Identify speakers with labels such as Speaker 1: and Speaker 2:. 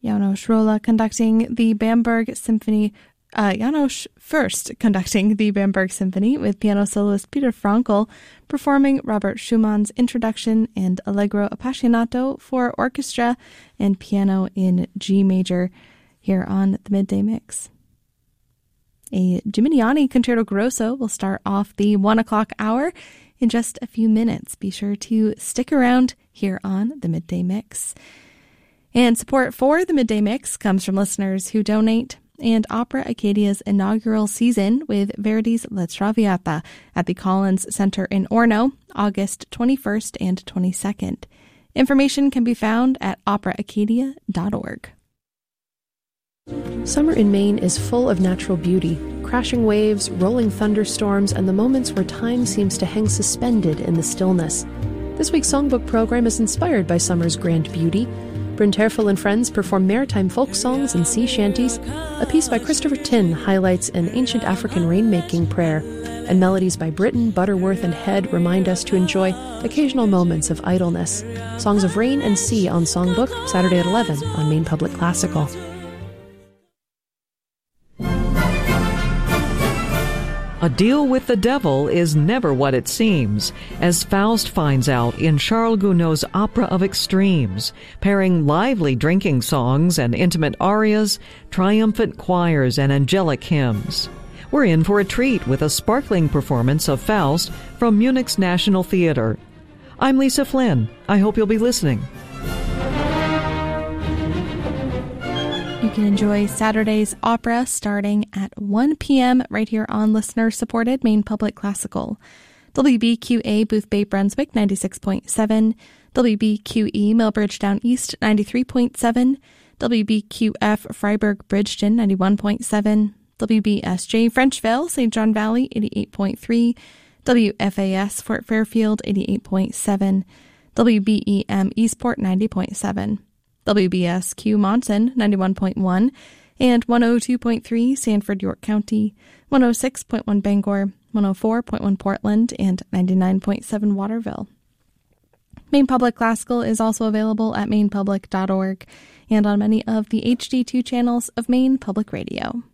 Speaker 1: János Róla conducting the Bamberg Symphony. János first conducting the Bamberg Symphony with piano soloist Peter Frankl performing Robert Schumann's Introduction and Allegro Appassionato for orchestra and piano in G major here on the Midday Mix. A Gimignani Concerto Grosso will start off the 1 o'clock hour in just a few minutes. Be sure to stick around here on the Midday Mix. And support for the Midday Mix comes from listeners who donate and Opera Acadia's inaugural season with Verdi's La Traviata at the Collins Center in Orono, August 21st and 22nd. Information can be found at operaacadia.org.
Speaker 2: Summer in Maine is full of natural beauty, crashing waves, rolling thunderstorms, and the moments where time seems to hang suspended in the stillness. This week's songbook program is inspired by summer's grand beauty. Bryn Terfel and friends perform maritime folk songs and sea shanties. A piece by Christopher Tin highlights an ancient African rainmaking prayer, and melodies by Britton, Butterworth, and Head remind us to enjoy occasional moments of idleness. Songs of Rain and Sea on Songbook, Saturday at 11 on Maine Public Classical.
Speaker 3: A deal with the devil is never what it seems, as Faust finds out in Charles Gounod's Opera of Extremes, pairing lively drinking songs and intimate arias, triumphant choirs, and angelic hymns. We're in for a treat with a sparkling performance of Faust from Munich's National Theatre. I'm Lisa Flynn. I hope you'll be listening.
Speaker 1: You can enjoy Saturday's opera starting at 1 p.m. right here on listener-supported Maine Public Classical. WBQA Booth Bay Brunswick 96.7, WBQE Millbridge Down East 93.7, WBQF Freiburg Bridgeton 91.7, WBSJ Frenchville St. John Valley 88.3, WFAS Fort Fairfield 88.7, WBEM Eastport 90.7. WBSQ Monson 91.1 and 102.3 Sanford, York County, 106.1 Bangor, 104.1 Portland, and 99.7 Waterville. Maine Public Classical is also available at mainepublic.org and on many of the HD2 channels of Maine Public Radio.